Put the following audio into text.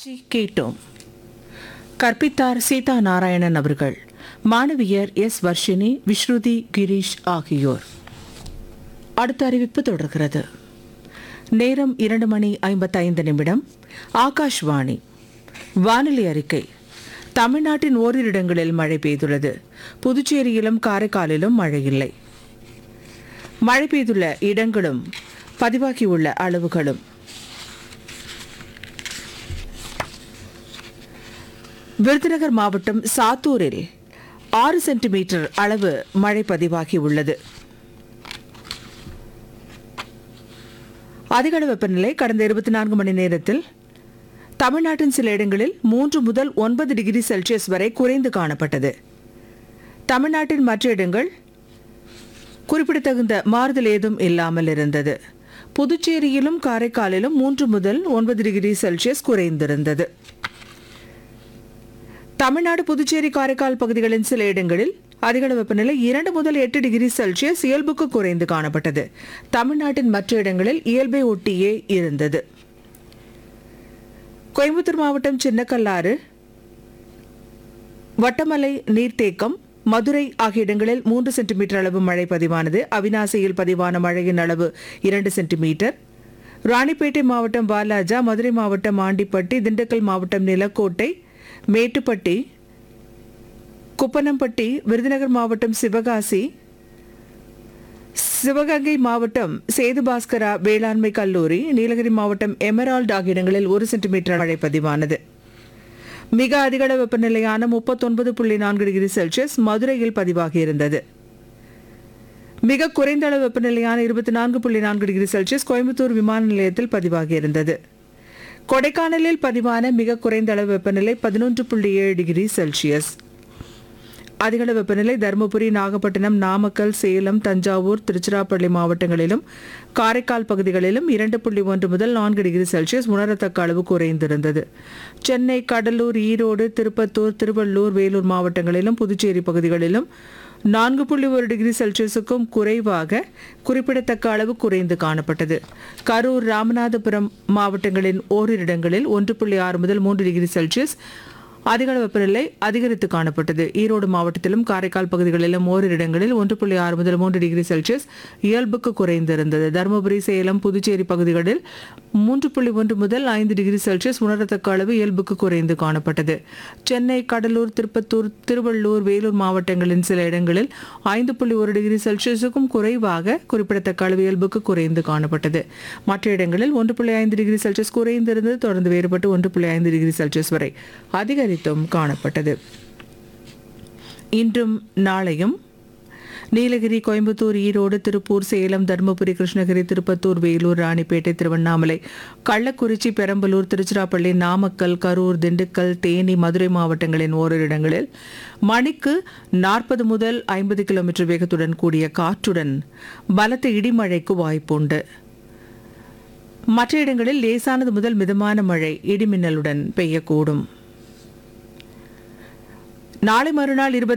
கேட்டோம். கற்பித்தார் சீதா நாராயணன் அவர்கள். மாணவியர் எஸ் வர்ஷினி, விஸ்ருதி, கிரீஷ் ஆகியோர். அடுத்த அறிவிப்பு தொடர்கிறது. நேரம் 2:55. ஆகாஷ்வாணி. வானிலை அறிக்கை. தமிழ்நாட்டின் ஓரிரு இடங்களில் மழை பெய்துள்ளது. புதுச்சேரியிலும் காரைக்காலிலும் மழை இல்லை. மழை பெய்துள்ள இடங்களும் பதிவாகியுள்ள அளவுகளும்: விருதுநகர் மாவட்டம் சாத்தூரில் 6 சென்டிமீட்டர் அளவு மழை பதிவாகியுள்ளது. அதிகளவு வெப்பநிலை கடந்த 24 மணி நேரத்தில் தமிழ்நாட்டின் சில இடங்களில் 3 முதல் 9 டிகிரி செல்சியஸ் வரை குறைந்து காணப்பட்டது. தமிழ்நாட்டின் மற்ற இடங்கள் குறிப்பிடத்தகுந்த மாறுதல் ஏதும் இல்லாமல் இருந்தது. புதுச்சேரியிலும் காரைக்காலிலும் 3 முதல் 9 டிகிரி செல்சியஸ் குறைந்திருந்தது. தமிழ்நாடு, புதுச்சேரி, காரைக்கால் பகுதிகளின் சில இடங்களில் அதிகளவு வெப்பநிலை 2 முதல் 8 டிகிரி செல்சியஸ் இயல்புக்கு குறைந்து காணப்பட்டது. தமிழ்நாட்டின் மற்ற இடங்களில் இயல்பை ஒட்டியே இருந்தது. கோயம்புத்தூர் மாவட்டம் சின்னக்கல்லாறு, வட்டமலை நீர்த்தேக்கம், மதுரை ஆகிய இடங்களில் 3 சென்டிமீட்டர் அளவு மழை பதிவானது. அவிநாசியில் பதிவான மழையின் அளவு 2 சென்டிமீட்டர். ராணிப்பேட்டை மாவட்டம் வாலாஜா, மதுரை மாவட்டம் ஆண்டிப்பட்டி, திண்டுக்கல் மாவட்டம் நிலக்கோட்டை, மேட்டுப்பட்டி, குப்பனம்பட்டி, விருதுநகர் மாவட்டம் சிவகாசி, சிவகங்கை மாவட்டம் சேதுபாஸ்கரா வேளாண்மை கல்லூரி, நீலகிரி மாவட்டம் எமரால்டு ஆகிய இடங்களில் 1 சென்டிமீட்டர் மழை பதிவானது. மிக அதிகள வெப்பநிலையான 39.4 டிகிரி செல்சியஸ் மதுரையில் பதிவாகியிருந்தது. மிக குறைந்த அளவு வெப்பநிலையான 24.4 டிகிரி செல்சியஸ் கோயம்புத்தூர் விமான நிலையத்தில் பதிவாகியிருந்தது. கொடைக்கானலில் பதிவான மிக குறைந்த அளவு வெப்பநிலை 11.7 டிகிரி செல்சியஸ். அதிகள வெப்பநிலை தருமபுரி, நாகப்பட்டினம், நாமக்கல், சேலம், தஞ்சாவூர், திருச்சிராப்பள்ளி மாவட்டங்களிலும் காரைக்கால் பகுதிகளிலும் 2.1 முதல் 4 டிகிரி செல்சியஸ் உணரத்தக்க அளவு குறைந்திருந்தது. சென்னை, கடலூர், ஈரோடு, திருப்பத்தூர், திருவள்ளூர், வேலூர் மாவட்டங்களிலும் புதுச்சேரி பகுதிகளிலும் 4.1 டிகிரி செல்சியஸுக்கும் குறைவாக குறிப்பிடத்தக்க அளவு குறைந்து காணப்பட்டது. கரூர், ராமநாதபுரம் மாவட்டங்களின் ஓரிரு இடங்களில் 1.6 முதல் 3 டிகிரி செல்சியஸ் அதிகளவு வெப்பநிலை அதிகரித்து காணப்பட்டது. ஈரோடு மாவட்டத்திலும் காரைக்கால் பகுதிகளிலும் ஓரிரு இடங்களில் 1.6 முதல் 3 டிகிரி செல்சியஸ் இயல்புக்கு குறைந்திருந்தது. தருமபுரி, சேலம், புதுச்சேரி பகுதிகளில் 3.1 முதல் 5 டிகிரி செல்சியஸ் உணரத்தக்க அளவு இயல்புக்கு குறைந்து காணப்பட்டது. சென்னை, கடலூர், திருப்பத்தூர், திருவள்ளூர், வேலூர் மாவட்டங்களின் சில இடங்களில் 5.1 டிகிரி செல்சியஸுக்கும் குறைவாக குறிப்பிடத்தக்க அளவு இயல்புக்கு குறைந்து காணப்பட்டது. மற்ற இடங்களில் 1.5 டிகிரி செல்சியஸ் குறைந்திருந்தது. தொடர்ந்து வேறுபட்டு 1.5 டிகிரி செல்சியஸ் வரை அதிகரித்தும் காணப்பட்டது. இன்றும் நாளையும் நீலகிரி, கோயம்புத்தூர், ஈரோடு, திருப்பூர், சேலம், தருமபுரி, கிருஷ்ணகிரி, திருப்பத்தூர், வேலூர், ராணிப்பேட்டை, திருவண்ணாமலை, கள்ளக்குறிச்சி, பெரம்பலூர், திருச்சிராப்பள்ளி, நாமக்கல், கரூர், திண்டுக்கல், தேனி, மதுரை மாவட்டங்களின் ஓரிரு இடங்களில் மணிக்கு 40 முதல் 50 கிலோமீட்டர் வேகத்துடன் கூடிய காற்றுடன் பலத்த இடிமழைக்கு வாய்ப்புண்டு. மற்ற இடங்களில் லேசானது முதல் மிதமான மழை இடிமின்னலுடன் பெய்யக்கூடும். நாளை மறுநாள்